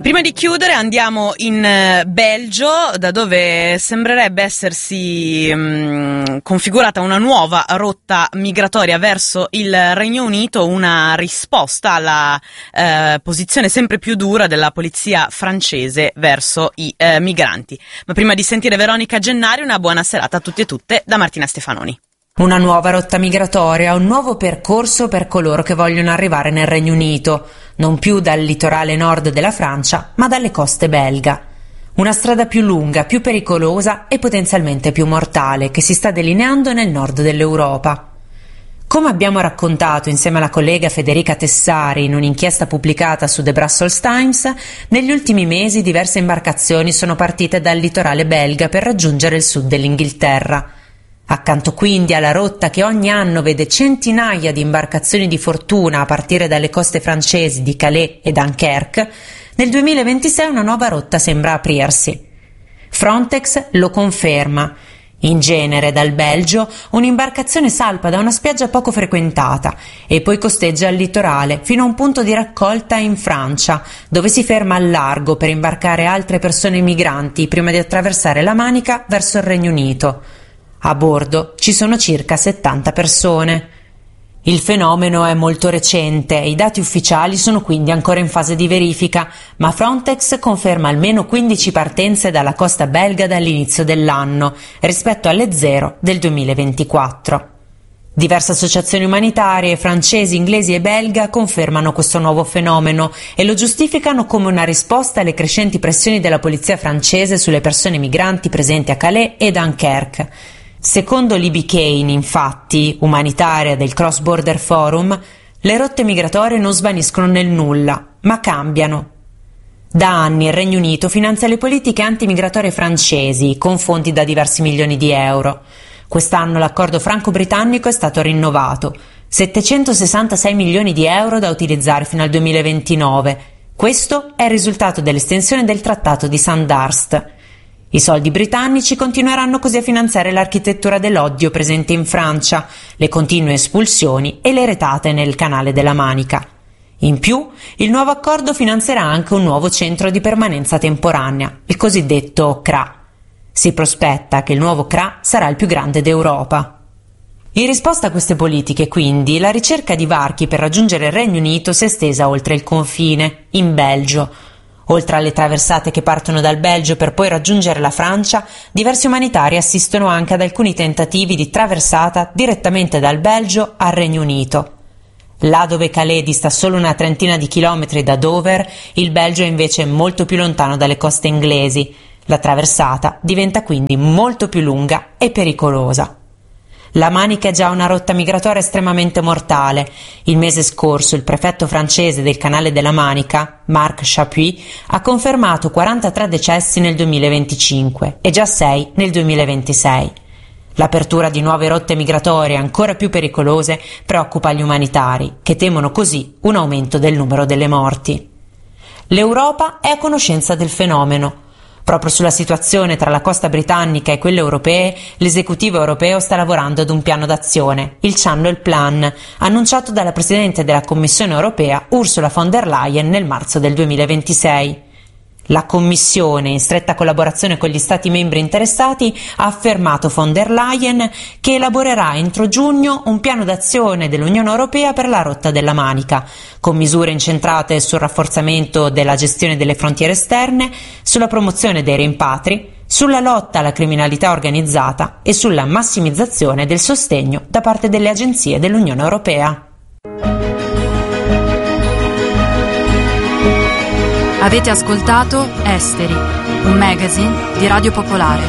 Prima di chiudere andiamo in Belgio, da dove sembrerebbe essersi configurata una nuova rotta migratoria verso il Regno Unito, una risposta alla posizione sempre più dura della polizia francese verso i migranti. Ma prima di sentire Veronica Gennari, una buona serata a tutti e tutte da Martina Stefanoni. Una nuova rotta migratoria, un nuovo percorso per coloro che vogliono arrivare nel Regno Unito, non più dal litorale nord della Francia, ma dalle coste belga. Una strada più lunga, più pericolosa e potenzialmente più mortale che si sta delineando nel nord dell'Europa. Come abbiamo raccontato insieme alla collega Federica Tessari in un'inchiesta pubblicata su The Brussels Times, negli ultimi mesi diverse imbarcazioni sono partite dal litorale belga per raggiungere il sud dell'Inghilterra. Accanto quindi alla rotta che ogni anno vede centinaia di imbarcazioni di fortuna a partire dalle coste francesi di Calais e Dunkerque, nel 2026 una nuova rotta sembra aprirsi. Frontex lo conferma. In genere dal Belgio un'imbarcazione salpa da una spiaggia poco frequentata e poi costeggia il litorale fino a un punto di raccolta in Francia, dove si ferma al largo per imbarcare altre persone migranti prima di attraversare la Manica verso il Regno Unito. A bordo ci sono circa 70 persone. Il fenomeno è molto recente, i dati ufficiali sono quindi ancora in fase di verifica, ma Frontex conferma almeno 15 partenze dalla costa belga dall'inizio dell'anno, rispetto alle 0 del 2024. Diverse associazioni umanitarie, francesi, inglesi e belga, confermano questo nuovo fenomeno e lo giustificano come una risposta alle crescenti pressioni della polizia francese sulle persone migranti presenti a Calais e Dunkerque. Secondo Libby Kane, infatti, umanitaria del Cross Border Forum, le rotte migratorie non svaniscono nel nulla, ma cambiano. Da anni il Regno Unito finanzia le politiche antimigratorie francesi con fondi da diversi milioni di euro. Quest'anno l'accordo franco-britannico è stato rinnovato, 766 milioni di euro da utilizzare fino al 2029. Questo è il risultato dell'estensione del trattato di Sandhurst. I soldi britannici continueranno così a finanziare l'architettura dell'odio presente in Francia, le continue espulsioni e le retate nel canale della Manica. In più, il nuovo accordo finanzierà anche un nuovo centro di permanenza temporanea, il cosiddetto CRA. Si prospetta che il nuovo CRA sarà il più grande d'Europa. In risposta a queste politiche, quindi, la ricerca di varchi per raggiungere il Regno Unito si è estesa oltre il confine, in Belgio. Oltre alle traversate che partono dal Belgio per poi raggiungere la Francia, diversi umanitari assistono anche ad alcuni tentativi di traversata direttamente dal Belgio al Regno Unito. Là dove Calais dista solo una trentina di chilometri da Dover, il Belgio è invece molto più lontano dalle coste inglesi. La traversata diventa quindi molto più lunga e pericolosa. La Manica è già una rotta migratoria estremamente mortale. Il mese scorso il prefetto francese del canale della Manica, Marc Chapuis, ha confermato 43 decessi nel 2025 e già 6 nel 2026. L'apertura di nuove rotte migratorie ancora più pericolose preoccupa gli umanitari, che temono così un aumento del numero delle morti. L'Europa è a conoscenza del fenomeno. Proprio sulla situazione tra la costa britannica e quelle europee, l'esecutivo europeo sta lavorando ad un piano d'azione, il Channel Plan, annunciato dalla Presidente della Commissione europea Ursula von der Leyen nel marzo del 2026. La Commissione, in stretta collaborazione con gli Stati membri interessati, ha affermato von der Leyen che elaborerà entro giugno un piano d'azione dell'Unione Europea per la rotta della Manica, con misure incentrate sul rafforzamento della gestione delle frontiere esterne, sulla promozione dei rimpatri, sulla lotta alla criminalità organizzata e sulla massimizzazione del sostegno da parte delle agenzie dell'Unione Europea. Avete ascoltato Esteri, un magazine di Radio Popolare.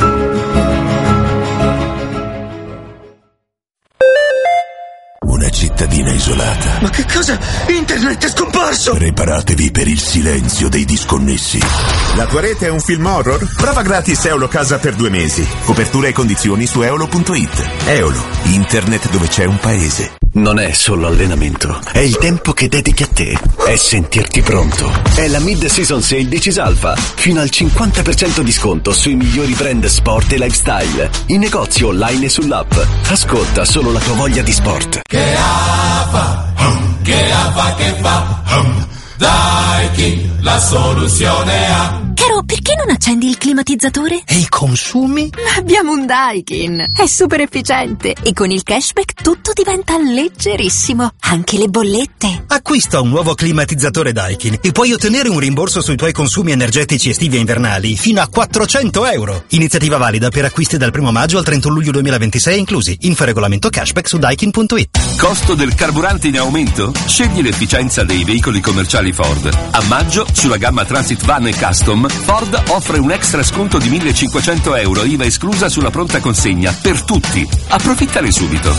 Una cittadina isolata. Ma che cosa? Internet è scomparso! Preparatevi per il silenzio dei disconnessi. La tua rete è un film horror? Prova gratis Eolo Casa per 2 mesi. Copertura e condizioni su eolo.it. Eolo, internet dove c'è un paese. Non è solo allenamento, è il tempo che dedichi a te, è sentirti pronto. È la Mid-Season Sale di Cisalfa, fino al 50% di sconto sui migliori brand sport e lifestyle, in negozi online e sull'app. Ascolta solo la tua voglia di sport. Che fa, che fa, Daikin. la soluzione A. Caro, perché non accendi il climatizzatore? E i consumi? Abbiamo un Daikin, è super efficiente e con il cashback tutto diventa leggerissimo, anche le bollette. Acquista un nuovo climatizzatore Daikin e puoi ottenere un rimborso sui tuoi consumi energetici estivi e invernali fino a €400. Iniziativa valida per acquisti dal 1 maggio al 31 luglio 2026 inclusi. Info regolamento cashback su daikin.it. Costo del carburante in aumento? Scegli l'efficienza dei veicoli commerciali Ford. A maggio, sulla gamma Transit Van e Custom, Ford offre un extra sconto di €1.500, IVA esclusa sulla pronta consegna, per tutti. Approfittane subito.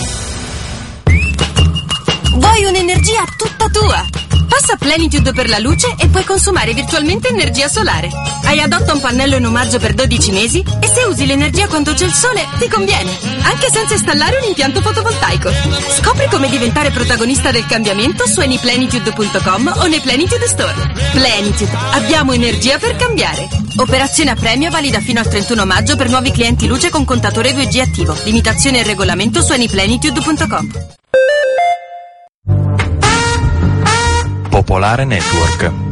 Vuoi un'energia tutta tua? Passa Plenitude per la luce e puoi consumare virtualmente energia solare. Hai Adotta un pannello in omaggio per 12 mesi e se usi l'energia quando c'è il sole ti conviene, anche senza installare un impianto fotovoltaico. Scopri come diventare protagonista del cambiamento su anyplenitude.com o nei Plenitude Store. Plenitude, abbiamo energia per cambiare. Operazione a premio valida fino al 31 maggio per nuovi clienti luce con contatore 2G attivo. Limitazione e regolamento su anyplenitude.com. Popolare Network.